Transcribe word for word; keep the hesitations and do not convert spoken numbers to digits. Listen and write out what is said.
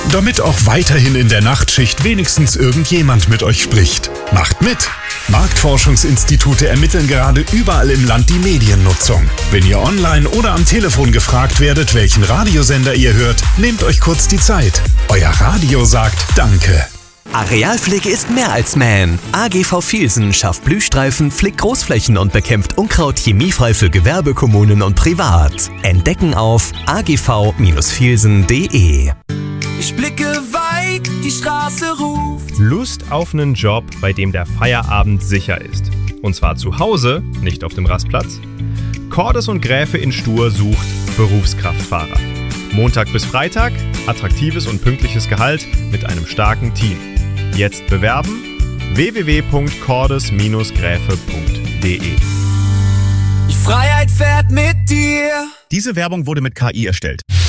damit auch weiterhin in der Nachtschicht wenigstens irgendjemand mit euch spricht. Macht mit! Marktforschungsinstitute ermitteln gerade überall im Land die Mediennutzung. Wenn ihr online oder am Telefon gefragt werdet, welchen Radiosender ihr hört, nehmt euch kurz die Zeit. Euer Radio sagt Danke. Arealpflege ist mehr als mähen. A G V Vielsen schafft Blühstreifen, pflegt Großflächen und bekämpft Unkraut chemiefrei für Gewerbe, Kommunen und Privat. Entdecken auf a g v vielsen punkt de. Ich blicke weit, die Straße ruft. Lust auf einen Job, bei dem der Feierabend sicher ist. Und zwar zu Hause, nicht auf dem Rastplatz? Cordes und Gräfe in Stur sucht Berufskraftfahrer. Montag bis Freitag, attraktives und pünktliches Gehalt mit einem starken Team. Jetzt bewerben w w w punkt cordes gräfe punkt de. Die Freiheit fährt mit dir. Diese Werbung wurde mit K I erstellt.